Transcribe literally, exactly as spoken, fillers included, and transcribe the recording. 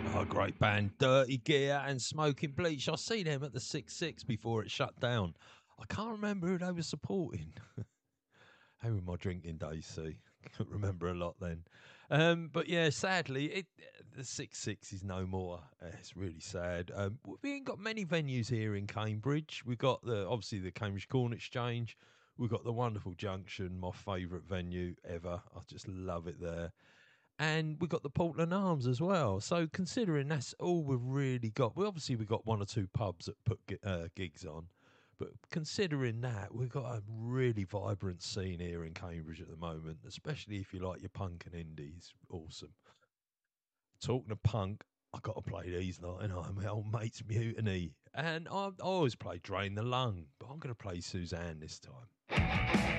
Oh, great band, Dirty Gear and Smoking Bleach. I see them at the six six before it shut down. I can't remember who they were supporting. How were my drinking days, see? Couldn't remember a lot then. Um, but yeah, sadly, it the six six is no more. Uh, it's really sad. Um, we ain't got many venues here in Cambridge. We've got the obviously the Cambridge Corn Exchange. We've got the wonderful Junction, my favourite venue ever. I just love it there. And we've got the Portland Arms as well. So considering that's all we've really got, we obviously we've got one or two pubs that put gi- uh, gigs on. But considering that, we've got a really vibrant scene here in Cambridge at the moment, especially if you like your punk and indies. Awesome. Talking of punk, I got to play these lot, and I'm my old mate's Mutiny. And I, I always play Drain the Lung, but I'm going to play Suzanne this time.